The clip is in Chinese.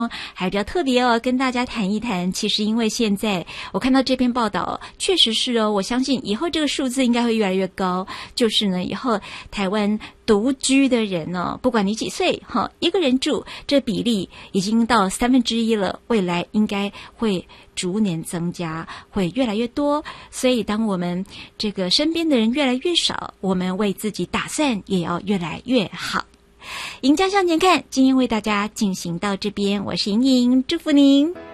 还比较特别哦，跟大家谈一谈。其实因为现在我看到这篇报道，确实是哦，我相信以后这个数字应该会越来越高。就是呢，以后台湾独居的人呢，不管你几岁哈，一个人住，这比例已经到1/3了，未来应该会逐年增加，会越来越多。所以当我们这个身边的人越来越少，我们为自己打算也要越来越好。赢家向前看，今天为大家进行到这边，我是莹莹，祝福您。